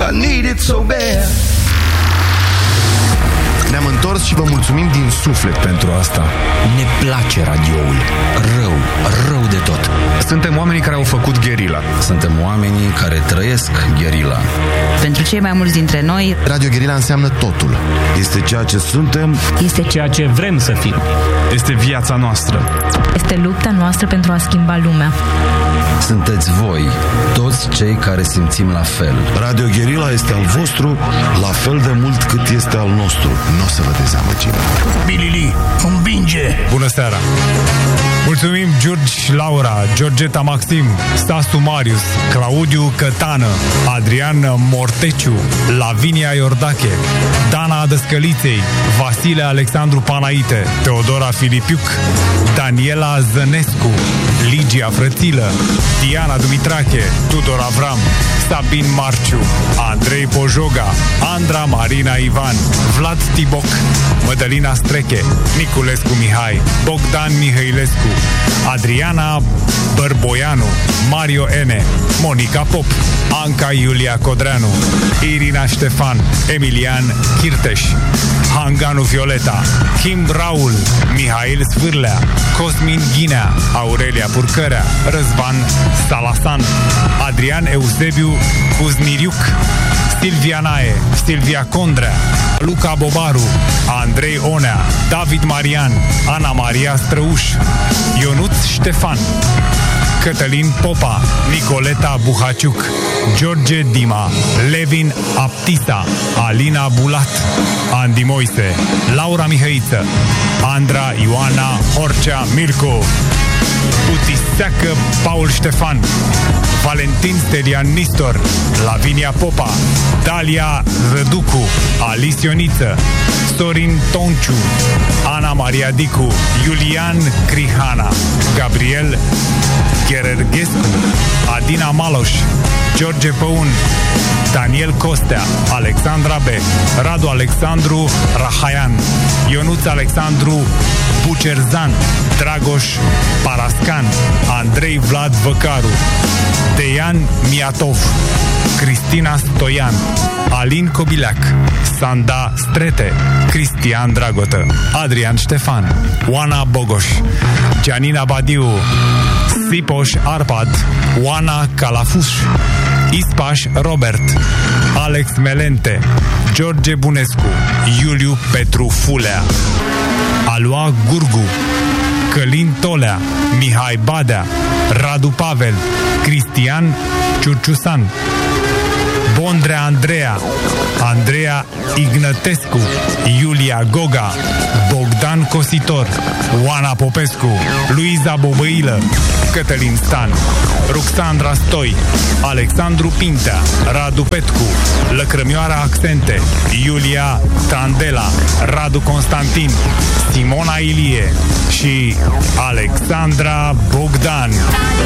I need it so bad. Ne-am întors și vă mulțumim din suflet pentru asta. Ne place radioul. Rău de tot. Suntem oamenii care au făcut Guerilla. Suntem oamenii care trăiesc Guerilla. Pentru cei mai mulți dintre noi, Radio Guerilla înseamnă totul. Este ceea ce suntem. este Ceea ce vrem să fim. Este viața noastră. Este lupta noastră pentru a schimba lumea. Sunteți voi, toți cei care simțim la fel. Radio Guerilla este al vostru la fel de mult cât este al nostru. Nu o să vă dezamăgim. Billy, învinge! Bună seara! Mulțumim Giurgi Laura, Georgeta Maxim, Stasu Marius, Claudiu Cătană, Adrian Morteciu, Lavinia Iordache, Dana Dăscăliței, Vasile Alexandru Panaite, Teodora Filipiuc, Daniela Zănescu, Ligia Frățilă, Diana Dumitrache, Tudor Avram, Sabin Marciu, Andrei Pojoga, Andra Marina Ivan, Vlad Tiboc, Mădălina Streche, Niculescu Mihai, Bogdan Mihailescu, Adriana Bărboianu, Mario Ene, Monica Pop, Anca Iulia Codreanu, Irina Ștefan, Emilian Chirteș, Hanganu Violeta, Kim Raul, Mihail Svârlea, Cosmin Ghinea, Aurelia Purcărea, Răzvan Salasan, Adrian Eusebiu Cuzniriuc, Silvia Nae, Silvia Condrea, Luca Bobaru, Andrei Onea, David Marian, Ana Maria Străuș, Ionuț Ștefan, Cătălin Popa, Nicoleta Buhaciuc, George Dima, Levin Aptisa, Alina Bulat, Andy Moise, Laura Mihăiță, Andra Ioana Horcea Mirco, Utiseacă Paul Ștefan, Valentin Stelian Nistor, Lavinia Popa, Dalia Răducu, Alice Ioniță, Sorin Tonciu, Ana Maria Dicu, Iulian Crihana, Gabriel Ghererghescu, Adina Maloș, George Păun, Daniel Costea, Alexandra B, Radu Alexandru Rahaian, Ionuț Alexandru Bucerzan, Dragoș Parascan, Andrei Vlad Văcaru, Deian Miatov, Cristina Stoian, Alin Cobileac, Sanda Strete, Cristian Dragotă, Adrian Ștefan, Oana Bogoș, Gianina Badiu, Sipoș Arpad, Oana Calafuș, Ispaș Robert, Alex Melente, George Bunescu, Iuliu Petru Fulea, Alua Gurgu, Călin Tolea, Mihai Badea, Radu Pavel, Cristian Ciurciusan, Bondrea Andreea, Andreea Ignătescu, Iulia Goga, Bogdan Cositor, Oana Popescu, Luiza Bobăilă, Cătălin Stan, Ruxandra Stoi, Alexandru Pintea, Radu Petcu, Lăcrămioara Accente, Iulia Tandela, Radu Constantin, Simona Ilie și Alexandra Bogdan.